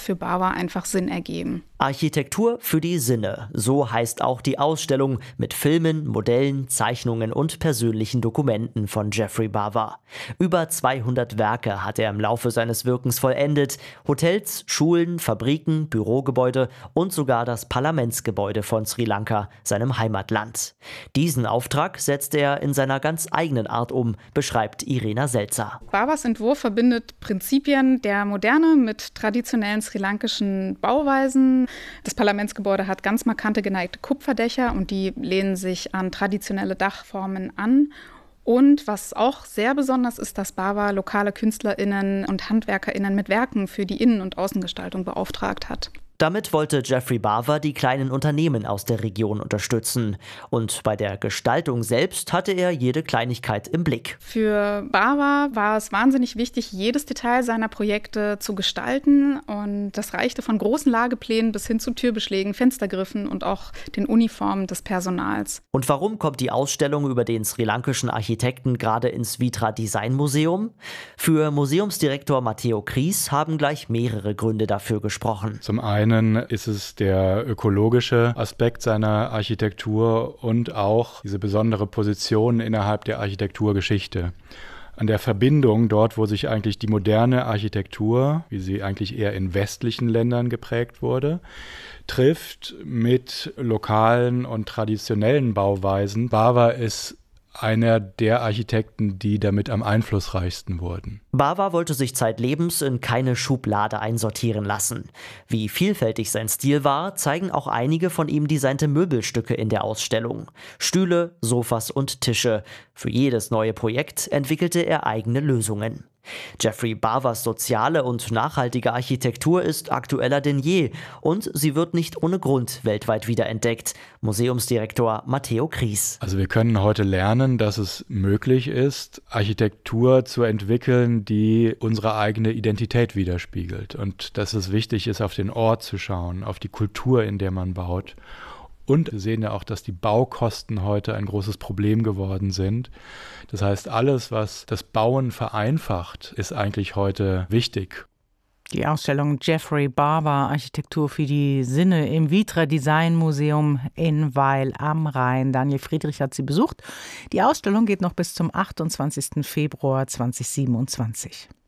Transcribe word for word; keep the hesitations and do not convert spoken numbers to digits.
für Bava einfach Sinn ergeben. Architektur für die Sinne, so heißt auch die Ausstellung mit Filmen, Modellen, Zeichnungen und persönlichen Dokumenten von Geoffrey Bava. Über zweihundert Werke hat er im Laufe seines Wirkens vollendet. Hotels, Schulen, Fabriken, Bürogebäude und sogar das Parlamentsgebäude von Sri Lanka, seinem Heimatland. Diesen Auftrag setzt er in seiner ganz eigenen Art um, beschreibt Irena Selzer. Bavas Entwurf verbindet Prinzipien der Moderne mit traditionellen sri-lankischen Bauweisen. Das Parlamentsgebäude hat ganz markante geneigte Kupferdächer und die lehnen sich an traditionelle Dachformen an. Und was auch sehr besonders ist, dass Bava lokale KünstlerInnen und HandwerkerInnen mit Werken für die Innen- und Außengestaltung beauftragt hat. Damit wollte Geoffrey Bava die kleinen Unternehmen aus der Region unterstützen. Und bei der Gestaltung selbst hatte er jede Kleinigkeit im Blick. Für Bava war es wahnsinnig wichtig, jedes Detail seiner Projekte zu gestalten. Und das reichte von großen Lageplänen bis hin zu Türbeschlägen, Fenstergriffen und auch den Uniformen des Personals. Und warum kommt die Ausstellung über den sri-lankischen Architekten gerade ins Vitra Design Museum? Für Museumsdirektor Matteo Kries haben gleich mehrere Gründe dafür gesprochen. Zum einen ist es der ökologische Aspekt seiner Architektur und auch diese besondere Position innerhalb der Architekturgeschichte. An der Verbindung dort, wo sich eigentlich die moderne Architektur, wie sie eigentlich eher in westlichen Ländern geprägt wurde, trifft mit lokalen und traditionellen Bauweisen. Bava ist einer der Architekten, die damit am einflussreichsten wurden. Bava wollte sich zeitlebens in keine Schublade einsortieren lassen. Wie vielfältig sein Stil war, zeigen auch einige von ihm designte Möbelstücke in der Ausstellung. Stühle, Sofas und Tische. Für jedes neue Projekt entwickelte er eigene Lösungen. Geoffrey Bavas soziale und nachhaltige Architektur ist aktueller denn je und sie wird nicht ohne Grund weltweit wiederentdeckt. Museumsdirektor Matteo Kries. Also wir können heute lernen, dass es möglich ist, Architektur zu entwickeln, die unsere eigene Identität widerspiegelt und dass es wichtig ist, auf den Ort zu schauen, auf die Kultur, in der man baut. Und wir sehen ja auch, dass die Baukosten heute ein großes Problem geworden sind. Das heißt, alles, was das Bauen vereinfacht, ist eigentlich heute wichtig. Die Ausstellung Geoffrey Bava, Architektur für die Sinne im Vitra Design Museum in Weil am Rhein. Daniel Friedrich hat sie besucht. Die Ausstellung geht noch bis zum achtundzwanzigsten Februar zweitausendsiebenundzwanzig.